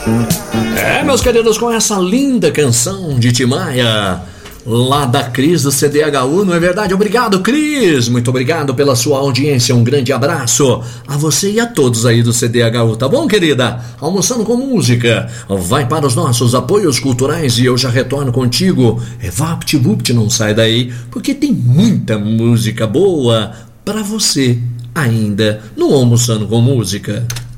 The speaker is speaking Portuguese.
Meus queridos, com essa linda canção de Tim Maia, lá da Cris do CDHU, não é verdade? Obrigado, Cris, muito obrigado pela sua audiência, um grande abraço a você e a todos aí do CDHU, tá bom, querida? Almoçando com música, vai para os nossos apoios culturais e eu já retorno contigo. VaptVupt, não sai daí, porque tem muita música boa pra você ainda no Almoçando com Música.